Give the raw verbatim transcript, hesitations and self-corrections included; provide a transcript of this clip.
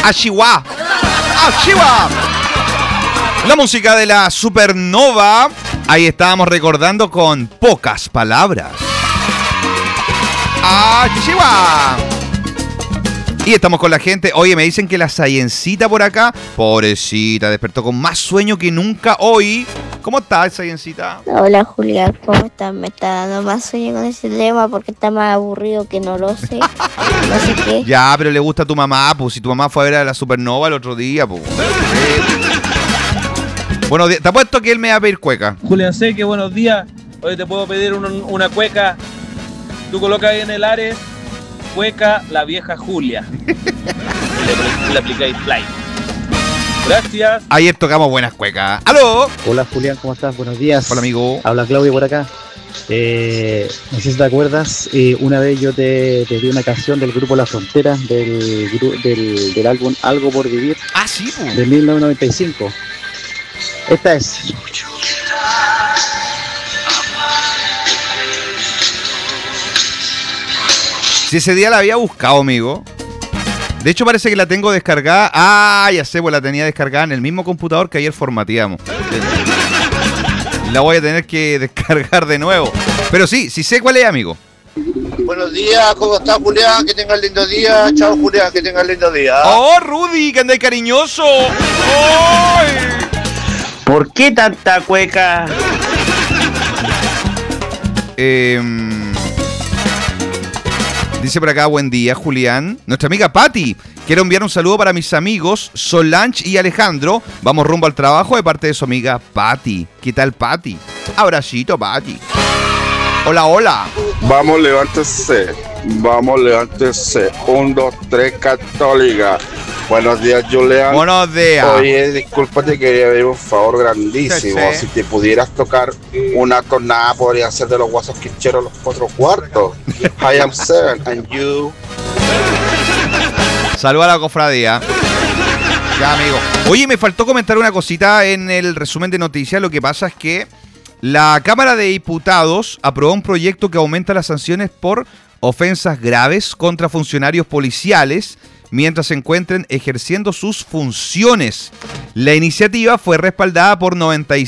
Ashiwa. Ashiwa. La música de la Supernova. Ahí estábamos recordando con pocas palabras. Ashiwa. Y estamos con la gente. Oye, me dicen que la Sayencita por acá, pobrecita, despertó con más sueño que nunca hoy. ¿Cómo estás, Sayencita? Hola, Julián, ¿cómo estás? Me está dando más sueño con ese tema porque está más aburrido que no lo sé. No sé qué. Ya, pero le gusta a tu mamá, pues si tu mamá fue a ver a la Supernova el otro día, pues. Bueno, te apuesto que él me va a pedir cueca. Julián Seque, buenos días. Hoy te puedo pedir un, una cueca. Tú colocas ahí en el Ares, cueca la vieja Julia. le, le aplicáis play. Gracias. Ayer tocamos buenas cuecas. ¡Aló! Hola Julián, ¿cómo estás? Buenos días. Hola amigo. Habla Claudio por acá. Eh, no sé si te acuerdas, eh, una vez yo te, te di una canción del grupo La Frontera, del, del, del álbum Algo por Vivir. Ah, sí, pues. De mil novecientos noventa y cinco. Esta es. Si ese día la había buscado, amigo. De hecho, parece que la tengo descargada. Ah, ya sé, pues la tenía descargada en el mismo computador que ayer formateamos. La voy a tener que descargar de nuevo. Pero sí, sí sé cuál es, amigo. Buenos días, ¿cómo estás, Julián? Que tengas lindo día. Chao, Julián, que tengas lindo día. ¡Oh, Rudy, que andáis cariñoso! ¡Ay! ¿Por qué tanta cueca? Eh, dice por acá, buen día, Julián. Nuestra amiga Patti. Quiero enviar un saludo para mis amigos Solange y Alejandro. Vamos rumbo al trabajo de parte de su amiga Patti. ¿Qué tal, Patti? Abracito, Patti. Hola, hola. Vamos, levántese. Vamos, levántese. Un, dos, tres, católica. Buenos días, Julián. Buenos días. Oye, disculpa, te quería pedir un favor grandísimo. Sí, sí. Si te pudieras tocar una tonada, podría ser de los guasos quicheros los cuatro cuartos. I am seven, and you. Saluda a la cofradía. Ya, amigo. Oye, me faltó comentar una cosita en el resumen de noticias. Lo que pasa es que la Cámara de Diputados aprobó un proyecto que aumenta las sanciones por ofensas graves contra funcionarios policiales mientras se encuentren ejerciendo sus funciones. La iniciativa fue respaldada por noventa y